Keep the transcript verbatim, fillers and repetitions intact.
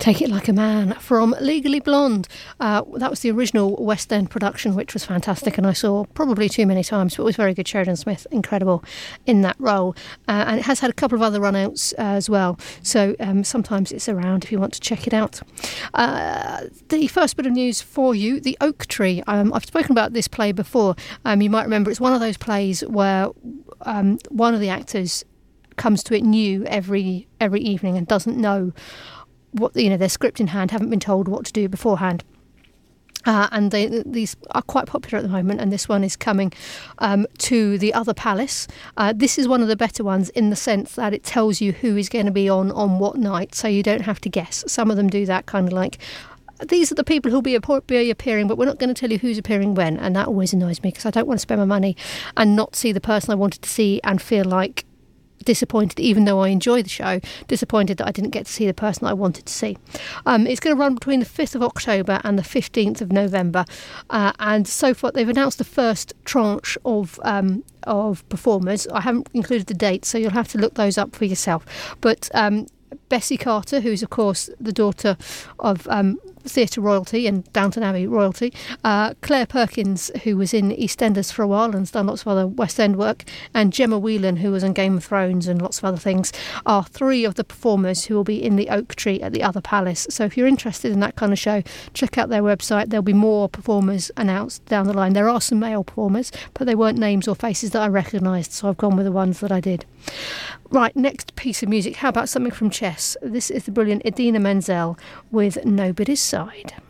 Take It Like a Man from Legally Blonde. Uh, that was the original West End production, which was fantastic, and I saw probably too many times, but it was very good. Sheridan Smith, incredible in that role. Uh, and it has had a couple of other run-outs uh, as well, so um, sometimes it's around if you want to check it out. Uh, the first bit of news for you, The Oak Tree. Um, I've spoken about this play before. Um, you might remember it's one of those plays where um, one of the actors comes to it new every every evening and doesn't know what, you know, their script in hand, haven't been told what to do beforehand. Uh, and they, these are quite popular at the moment, and this one is coming um, to the Other Palace. Uh, this is one of the better ones in the sense that it tells you who is going to be on on what night, so you don't have to guess. Some of them do that kind of like, these are the people who'll be, be appearing, but we're not going to tell you who's appearing when, and that always annoys me because I don't want to spend my money and not see the person I wanted to see and feel like disappointed, even though I enjoy the show, disappointed that I didn't get to see the person that I wanted to see. Um, it's going to run between the fifth of October and the fifteenth of November, uh, and so far they've announced the first tranche of um, of performers. I haven't included the dates, so you'll have to look those up for yourself. But um, Bessie Carter, who's of course the daughter of um, theatre royalty and Downton Abbey royalty, uh, Claire Perkins, who was in EastEnders for a while and has done lots of other West End work, and Gemma Whelan, who was on Game of Thrones and lots of other things, are three of the performers who will be in the Oak Tree at the Other Palace. So if you're interested in that kind of show, check out their website. There'll be more performers announced down the line. There are some male performers, but they weren't names or faces that I recognised, so I've gone with the ones that I did. Right, next piece of music. How about something from Chess? This is the brilliant Idina Menzel with Nobody's Side.